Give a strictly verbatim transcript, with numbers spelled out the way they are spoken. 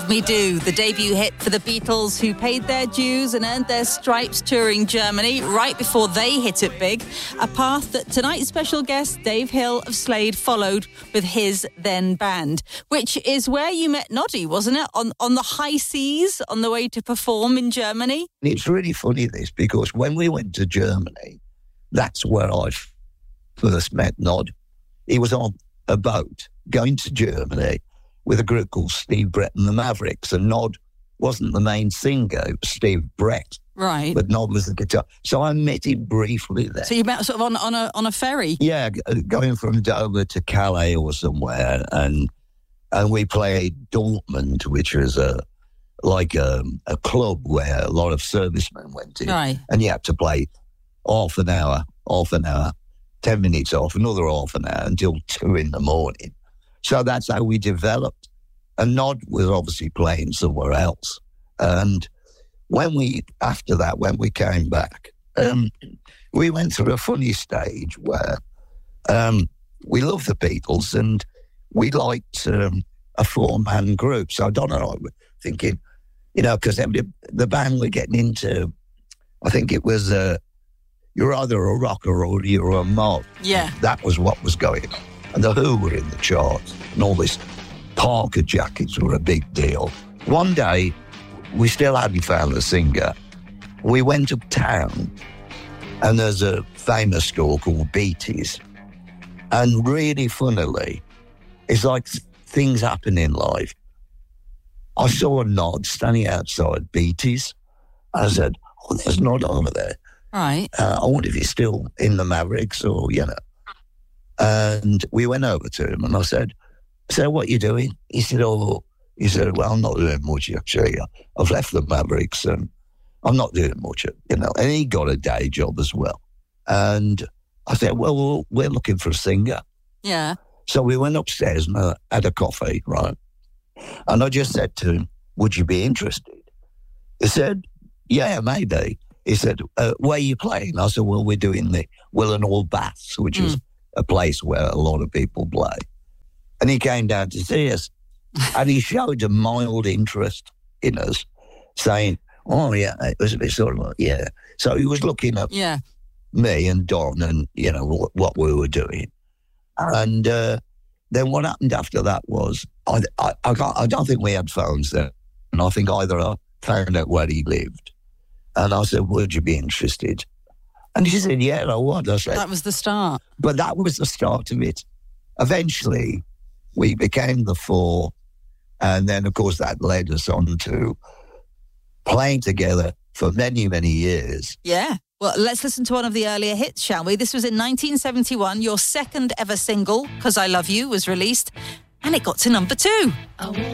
Me Do, the debut hit for the Beatles, who paid their dues and earned their stripes touring Germany right before they hit it big. A path that tonight's special guest, Dave Hill of Slade, followed with his then band, which is where you met Noddy, wasn't it? On, on the high seas, on the way to perform in Germany? It's really funny, this, because when we went to Germany, that's where I first met Nod. He was on a boat going to Germany with a group called Steve Brett and the Mavericks, and Nod wasn't the main singer, it was Steve Brett. Right. But Nod was the guitar. So I met him briefly there. So you met sort of on, on, a, on a ferry? Yeah, going from Dover to Calais or somewhere, and and we played Dortmund, which was a like a, a club where a lot of servicemen went to. Right. And you had to play half an hour, half an hour, ten minutes off, another half an hour until two in the morning. So that's how we developed. And Nod was obviously playing somewhere else. And when we, after that, when we came back, um, we went through a funny stage where um, we loved the Beatles and we liked um, a four-man group. So Don and I were thinking, you know, because the band we're getting into, I think it was, uh, you're either a rocker or you're a mob. Yeah. That was what was going on. And the Who were in the charts, and all this Parker jackets were a big deal. One day, we still hadn't found a singer. We went uptown, and there's a famous store called Beatties. And really funnily, it's like things happen in life. I saw a Nod standing outside Beatties. I said, oh, there's Nod over there. Right. Uh, I wonder if he's still in the Mavericks or, you know. And we went over to him and I said, so what are you doing? He said, oh, he said, well, I'm not doing much actually. I've left the Mavericks and I'm not doing much, you know. And he got a day job as well. And I said, well, we're looking for a singer. Yeah. So we went upstairs and uh, had a coffee, right? And I just said to him, would you be interested? He said, yeah, maybe. He said, uh, where are you playing? I said, well, we're doing the Willenhall Baths, which mm. is a place where a lot of people play. And he came down to see us. And he showed a mild interest in us, saying, oh, yeah, it was a bit sort of like, yeah. So he was looking at yeah. me and Don and, you know, what, what we were doing. And uh, then what happened after that was, I, I, I, can't, I don't think we had phones then. And I think either I found out where he lived. And I said, would you be interested? And he said, yeah, I would. I said, that was the start. But that was the start of it. Eventually, we became the Four. And then, of course, that led us on to playing together for many, many years. Yeah. Well, let's listen to one of the earlier hits, shall we? This was in nineteen seventy-one. Your second ever single, 'Cause I Love You, was released. And it got to number two.